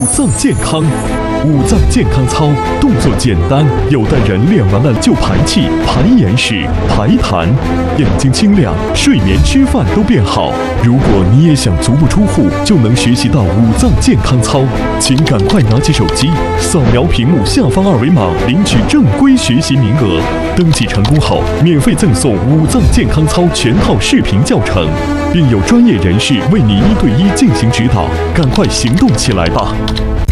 五脏健康，五脏健康操动作简单，有的人练完了就排气、排眼屎、排痰，眼睛清亮，睡眠、吃饭都变好。如果你也想足不出户就能学习到五脏健康操，请赶快拿起手机，扫描屏幕下方二维码，领取正规学习名额。登记成功后，免费赠送五脏健康操全套视频教程，并有专业人士为你1对1进行指导。赶快行动起来吧！